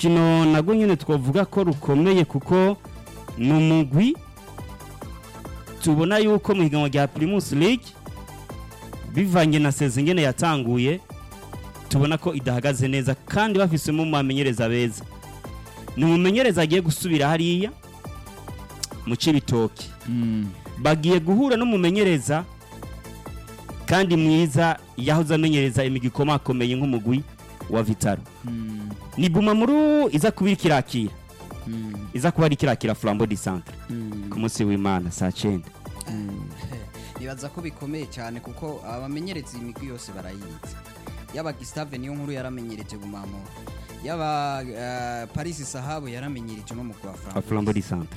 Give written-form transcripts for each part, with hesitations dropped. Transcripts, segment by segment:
urukino nago nyine twavuga ko rukomeye kuko ni umugwi tubona yuko mu higanwa rya Primus League bivanye na season ngene yatanguye tubona ko idahagaze neza kandi bafisemo mamenyereza beza ni umumenyereza agiye gusubira hariya mu Cibitoke bagiye guhura no mumenyereza kandi mwiza yahoze amenyereza imigikoma akomeye nk'umugwi wa Vitaro ni Bumamuru iza kubikirakira iza kuba ari kirakira Flambeau du Centre ku munsi w'Imana saa 9 nibaza ko bikomeye cyane kuko abamenyereza imigwi yose barayizi yaba Gustave niyo nkuru yaramenyereje Bumamuru yaba Paris Sahabo yaramenyereje no mu kwa Flambeau du Centre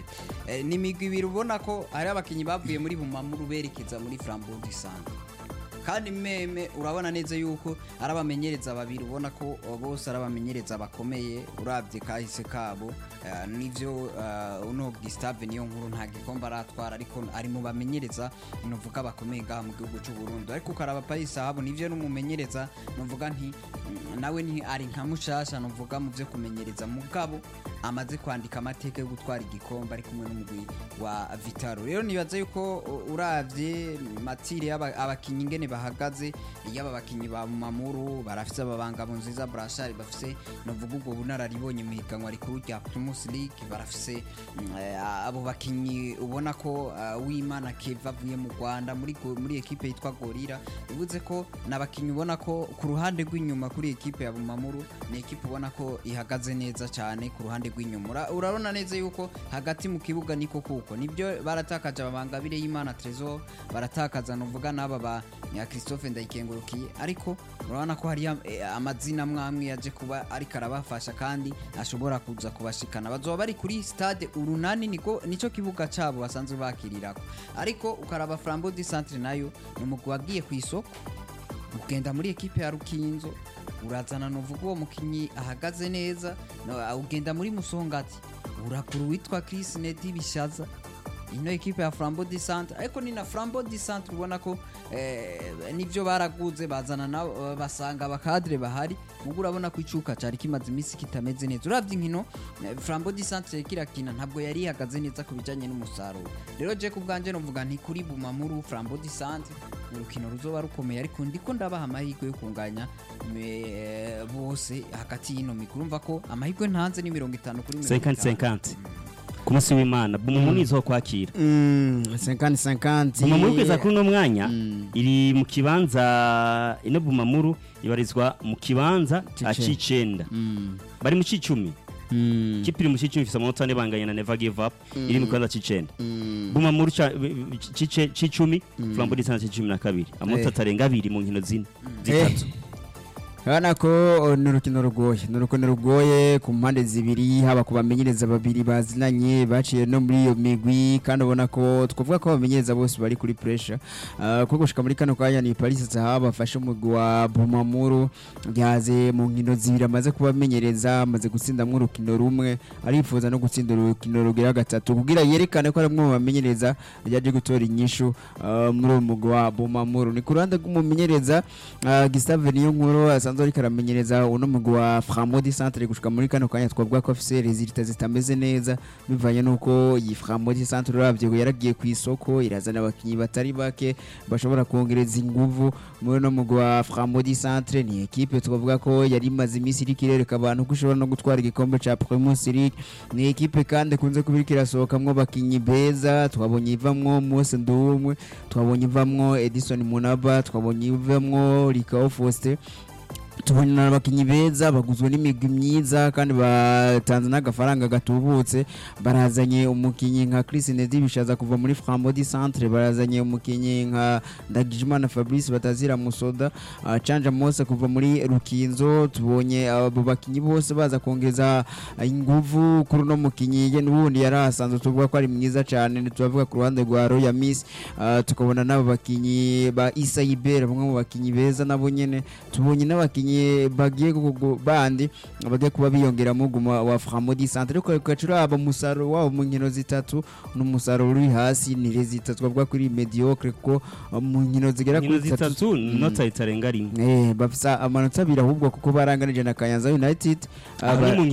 ni imigwi birubona ko ari abakinyi bavuye muri Bumamuru berekeza muri Flambeau du Centre kandi meme urabona neza yuko arabamenyereza babiri ubona ko bose arabamenyereza bakomeye urabye kahise kabo nivyo uno Gustave niyo nkuru nta gikomba aratwara ariko ari mu bamenyereza nuvuga bakomeye ngaha mu gihugu cy'u Burundi ariko karaba Paris Sahabo nivyo n'umumenyereza nuvuga nti nawe ni ari nka mushasha nuvuga mu byo kumenyereza mugabo amaze kwandika amateka yo gutwara igikomba ari kumwe n'umugwi wa Vitaro rero nibaza yuko uravye matire abakinyi ngene bahagaze yaba bakinyi ba Bumamuru barafise ababangabo nziza Brashari bafise novuga ubwo bunararibonye mu higanwa rikuru rya Primus League barafise abo bakinyi ubona ko w'Imana Keva avuye mu Rwanda muri equipe yitwa Gorira bivuze ko nabakinyi ubona ko ku ruhande rw'inyuma kuri equipe ya Bumamuru ni equipe ubona ko ihagaze neza cyane ku ruhande rw'inyuma urabona neza yuko hagati mu kibuga niko kuko nibyo baratakaje ababangabire y'Imana Trezor baratakaza novuga naba ba Christophe Ndayikengurukiye ariko urabona ko hari amazina mwamwe yaje kuba ari karabafasha kandi ashobora kuza kubashikana bazoba bari kuri stade urunani nico kibuga cabo basanzwe bakirirako ariko ukaraba Flambeau du Centre nayo numugwi wagiye ku isoko ugenda muri equipe ya Rukinzo urazana novuga uwo mukinyi ahagaze neza ugenda muri Musongati urakuru witwa Chris Nedi Bishaza ino equipe ya Flambeau du Centre ariko ni na Flambeau du Centre ubona ko nivyo baraguze bazana na basanga abakadre bahari mugo urabona ko icuka cari kimaze imisi kitameze neza uravye inkino Flambeau du Centre kirakina ntabwo yari ihagaze neza kubijanye n'umusaruro rero je kubganje novuga nti kuri Bumamuru Flambeau du Centre urukino ruzoba rukomeye ariko ndiko ndabaha amahirwe yo kunganya bose hagati y'ino mikurumva ko amahirwe ntanze ni 50 kuri 50 ku munsi w'Imana Bumamuru izo kwakira 50-50 Bumamuru kwiza kuri no mwanya iri mu kibanza ino Bumamuru ibarizwa mu kibanza acicenda bari mu cicumi kipiri mu cicumi fisa amanota ane banganya na Never Give Up iri mu kibanza cicenda Bumamuru cicumi Flambeau du Centre cicumi na kabiri amanota atarenga 2 mu nkino zine zitatu Kana ko n'urukino rugoye ku mpande zibiri haba kubamenyereza babiri bazinanye baciye no muri iyo migwi kandi ubona ko twavuga ko abamenyereza bose bari kuri pressure ko gushika muri kano kanya ni Paris Sahabo afashe umugwi wa Bumamuru yaze mu nkino zibiri amaze kubamenyereza amaze gutsinda mu rukino rumwe arifuza no gutsinda urukino rugera gatatu kugira yerekane ko ari mu bamenyereza yaje gutora inyishu muri umugwi wa Bumamuru ni kuranda rw'umumenyereza Gustave niyo nkuru asanzwe ari karamenyereza uno mugwi wa Flambeau du Centre gushika muri kano kanya twavuga ko afise resultats zitameze neza bivanye nuko iyi Flambeau du Centre uravye yaragiye ku isoko irazana abakinyi batari bake bashobora kongereza inguvu muri no mugwi wa Flambeau du Centre ni equipe twavuga ko yari maze imisi iri kirereka abantu ko ushobora no gutwara igikombe ca Primus League ni equipe kandi kunze kubirikira sohokamwo abakinyi beza twabonye ivamwo Mose Ndumwe twabonye ivamwo Edison Munaba twabonye ivamwo Rikao Faustin tubonye n'abakinyi beza baguzwe n'imigwi myiza kandi batanze n'agafaranga gatubutse barazanye umukinyi nka Chris Nedi Bishaza kuva muri Flambeau du Centre barazanye umukinyi nka Ndagijimana Fabrice batazira Musoda Canja Mose kuva muri Rukinzo tubonye abo bakinyi bose baza kongeza inguvu kuri no mukinyi ye n'ubundi yarasanzwe tuvuga ko ari mwiza cyane tubavuga ku ruhande rwa Royal Miss tukabona n'abo bakinyi ba Isa Ibera bamwe mu bakinyi beza nabo nyene tubonye n'abakinyi bagiye bandi bagiye kuba biyongera mu guma wa Flambeau du Centre ariko kacura aba musaro wabo mu nkino zitatu n'umusaro uri hasi ni rezita twavuga kuri mediocre ko mu nkino zigera kuri zitatu nota itarenga rimwe bafisa amanota abiri ahubwo kuko baranganije na Kayanza United